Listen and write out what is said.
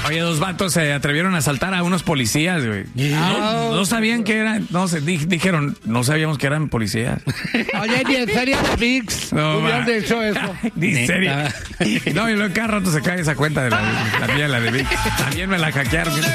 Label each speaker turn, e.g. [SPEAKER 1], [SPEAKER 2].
[SPEAKER 1] Oye, dos vatos se atrevieron a asaltar a unos policías, güey. No sabían que eran, dijeron, no sabíamos que eran policías.
[SPEAKER 2] Oye, ni en serie de VIX hubieran dicho eso.
[SPEAKER 1] Ni en serie. No, y luego cada rato se cae esa cuenta de la mía, la de Vic. También me la hackearon.